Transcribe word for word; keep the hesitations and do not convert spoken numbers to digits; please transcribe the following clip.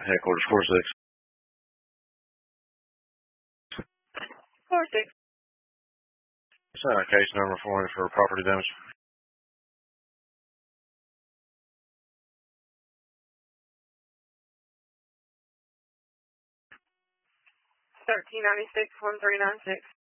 headquarters four six. four six. Send a case number for me for property damage. thirteen ninety-six, one three nine six.